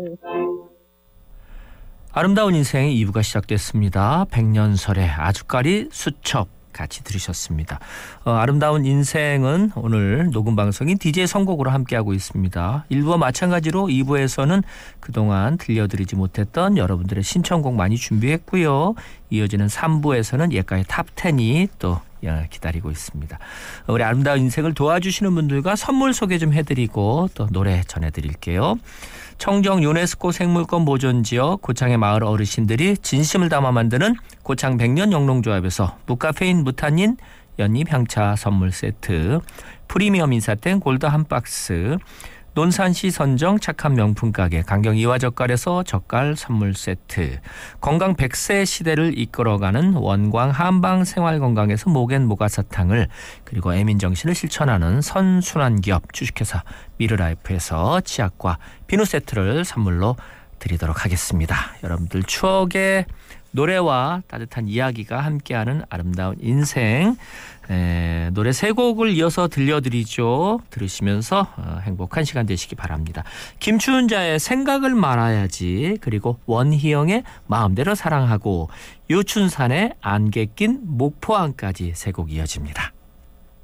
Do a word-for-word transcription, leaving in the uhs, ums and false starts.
아름다운 인생 이 부가 시작됐습니다. 백년설의 아주까리 수첩 같이 들으셨습니다. 어, 아름다운 인생은 오늘 녹음 방송인 디제이 선곡으로 함께하고 있습니다. 일 부와 마찬가지로 이 부에서는 그동안 들려드리지 못했던 여러분들의 신청곡 많이 준비했고요. 이어지는 삼 부에서는 예가의 탑텐이 또 기다리고 있습니다. 우리 아름다운 인생을 도와주시는 분들과 선물 소개 좀 해드리고 또 노래 전해드릴게요. 청정 유네스코 생물권 보존지역 고창의 마을 어르신들이 진심을 담아 만드는 고창 백년 영농조합에서 무카페인 무타닌 연잎 향차 선물 세트, 프리미엄 인사땡 골드 한 박스, 논산시 선정 착한 명품 가게 강경 이화젓갈에서 젓갈 선물 세트, 건강 백 세 시대를 이끌어가는 원광 한방 생활건강에서 목엔 모가사탕을, 그리고 애민정신을 실천하는 선순환기업 주식회사 미르라이프에서 치약과 비누 세트를 선물로 드리도록 하겠습니다. 여러분들 추억의 노래와 따뜻한 이야기가 함께하는 아름다운 인생, 에, 노래 세 곡을 이어서 들려드리죠. 들으시면서 어, 행복한 시간 되시기 바랍니다. 김추은자의 생각을 말아야지, 그리고 원희영의 마음대로 사랑하고, 유춘산의 안개 낀 목포항까지 세 곡 이어집니다.